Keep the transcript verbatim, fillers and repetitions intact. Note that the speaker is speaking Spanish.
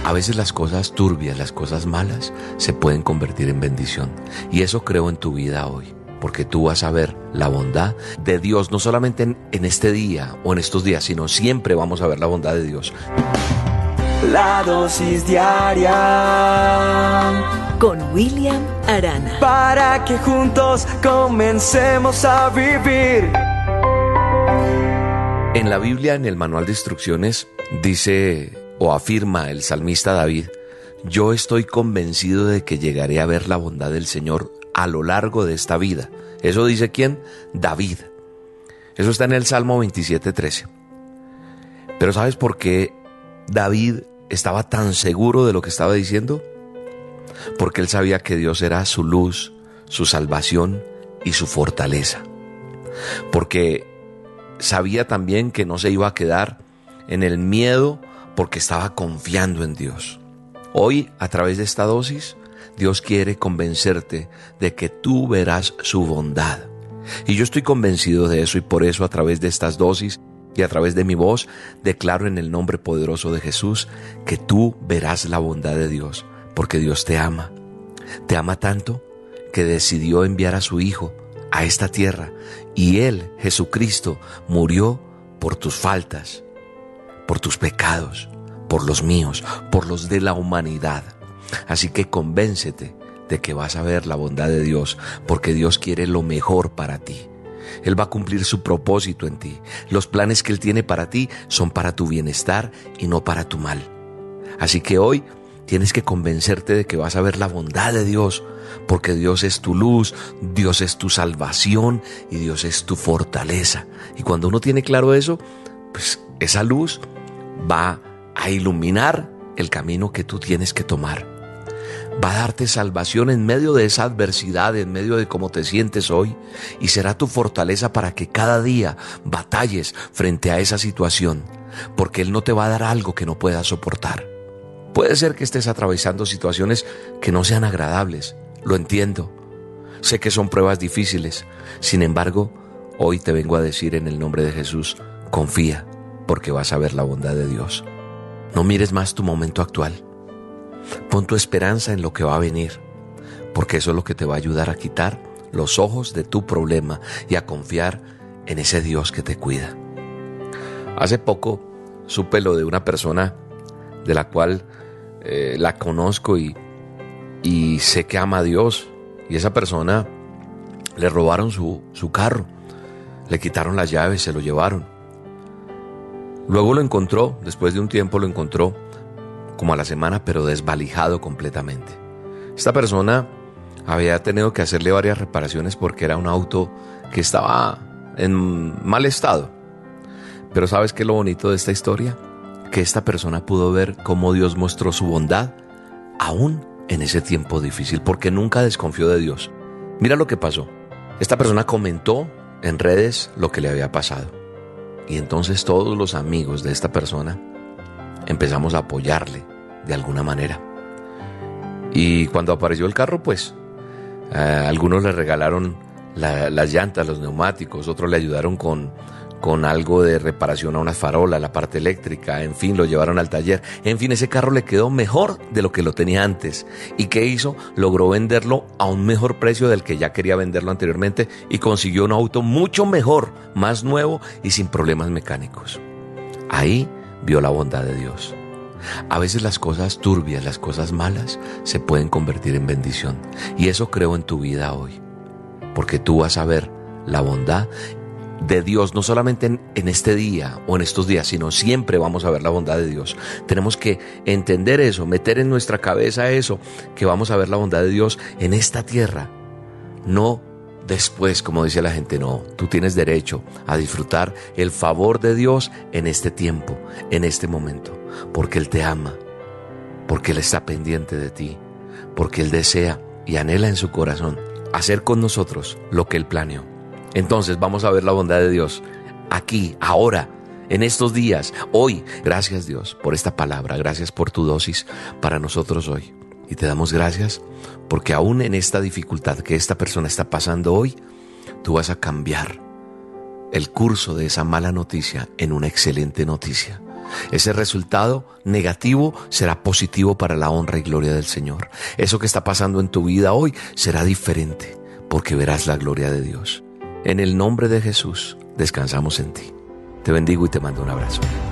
A veces las cosas turbias, las cosas malas, se pueden convertir en bendición. Y eso creo en tu vida hoy, porque tú vas a ver la bondad de Dios, no solamente en, en este día o en estos días, sino siempre vamos a ver la bondad de Dios. La dosis diaria con William Arana, para que juntos comencemos a vivir. En la Biblia, en el manual de instrucciones, dice o afirma el salmista David: yo estoy convencido de que llegaré a ver la bondad del Señor a lo largo de esta vida. ¿Eso dice quién? David. Eso está en el Salmo veintisiete trece. Pero ¿sabes por qué David estaba tan seguro de lo que estaba diciendo? Porque él sabía que Dios era su luz, su salvación y su fortaleza. Porque sabía también que no se iba a quedar en el miedo, porque estaba confiando en Dios. Hoy, a través de esta dosis, Dios quiere convencerte de que tú verás su bondad. Y yo estoy convencido de eso, y por eso a través de estas dosis y a través de mi voz, declaro en el nombre poderoso de Jesús que tú verás la bondad de Dios, porque Dios te ama. Te ama tanto que decidió enviar a su Hijo a esta tierra, y Él, Jesucristo, murió por tus faltas, por tus pecados, por los míos, por los de la humanidad. Así que convéncete de que vas a ver la bondad de Dios, porque Dios quiere lo mejor para ti. Él va a cumplir su propósito en ti. Los planes que Él tiene para ti son para tu bienestar y no para tu mal. Así que hoy tienes que convencerte de que vas a ver la bondad de Dios, porque Dios es tu luz, Dios es tu salvación y Dios es tu fortaleza. Y cuando uno tiene claro eso, pues esa luz va a iluminar el camino que tú tienes que tomar. Va a darte salvación en medio de esa adversidad, en medio de cómo te sientes hoy, y será tu fortaleza para que cada día batalles frente a esa situación, porque Él no te va a dar algo que no puedas soportar. Puede ser que estés atravesando situaciones que no sean agradables, lo entiendo. Sé que son pruebas difíciles, sin embargo, hoy te vengo a decir en el nombre de Jesús: confía, porque vas a ver la bondad de Dios. No mires más tu momento actual. Pon tu esperanza en lo que va a venir, porque eso es lo que te va a ayudar a quitar los ojos de tu problema y a confiar en ese Dios que te cuida. Hace poco supe lo de una persona de la cual eh, la conozco y, y sé que ama a Dios, y esa persona le robaron su, su carro, le quitaron las llaves, se lo llevaron. Luego lo encontró, después de un tiempo lo encontró, como a la semana, pero desvalijado completamente. Esta persona había tenido que hacerle varias reparaciones porque era un auto que estaba en mal estado. Pero ¿sabes qué es lo bonito de esta historia? Que esta persona pudo ver cómo Dios mostró su bondad aún en ese tiempo difícil, porque nunca desconfió de Dios. Mira lo que pasó. Esta persona comentó en redes lo que le había pasado. Y entonces todos los amigos de esta persona empezamos a apoyarle de alguna manera. Y cuando apareció el carro, pues eh, algunos le regalaron la, las llantas, los neumáticos, otros le ayudaron con, con algo de reparación a una farola, la parte eléctrica, en fin, lo llevaron al taller. En fin, ese carro le quedó mejor de lo que lo tenía antes. ¿Y qué hizo? Logró venderlo a un mejor precio del que ya quería venderlo anteriormente y consiguió un auto mucho mejor, más nuevo y sin problemas mecánicos. Ahí vio la bondad de Dios. A veces las cosas turbias, las cosas malas, se pueden convertir en bendición. Y eso creo en tu vida hoy, porque tú vas a ver la bondad de Dios, no solamente en, en este día o en estos días, sino siempre vamos a ver la bondad de Dios. Tenemos que entender eso, meter en nuestra cabeza eso, que vamos a ver la bondad de Dios en esta tierra, no después, como dice la gente. No, tú tienes derecho a disfrutar el favor de Dios en este tiempo, en este momento, porque Él te ama, porque Él está pendiente de ti, porque Él desea y anhela en su corazón hacer con nosotros lo que Él planeó. Entonces vamos a ver la bondad de Dios aquí, ahora, en estos días, hoy. Gracias, Dios, por esta palabra. Gracias por tu dosis para nosotros hoy. Y te damos gracias porque aún en esta dificultad que esta persona está pasando hoy, tú vas a cambiar el curso de esa mala noticia en una excelente noticia. Ese resultado negativo será positivo para la honra y gloria del Señor. Eso que está pasando en tu vida hoy será diferente porque verás la gloria de Dios. En el nombre de Jesús, descansamos en ti. Te bendigo y te mando un abrazo.